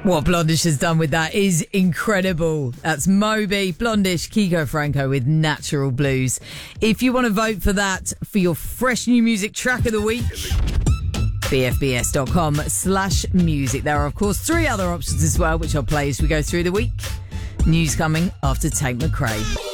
What Blondish has done with that is incredible. That's Moby, Blondish, Kiko Franco with Natural Blues. If you want to vote for that for your fresh new music track of the week, bfbs.com/music. There are, of course, 3 other options as well, which I'll play as we go through the week. News coming after Tate McRae.